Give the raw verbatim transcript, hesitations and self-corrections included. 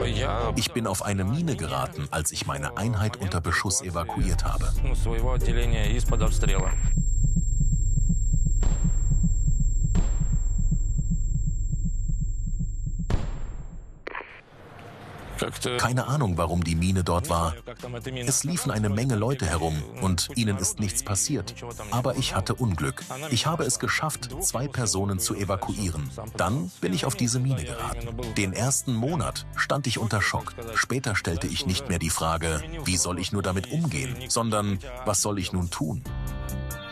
Ich bin auf eine Mine geraten, als ich meine Einheit unter Beschuss evakuiert habe. Keine Ahnung, warum die Mine dort war. Es liefen eine Menge Leute herum und ihnen ist nichts passiert. Aber ich hatte Unglück. Ich habe es geschafft, zwei Personen zu evakuieren. Dann bin ich auf diese Mine geraten. Den ersten Monat stand ich unter Schock. Später stellte ich nicht mehr die Frage, wie soll ich nur damit umgehen, sondern was soll ich nun tun?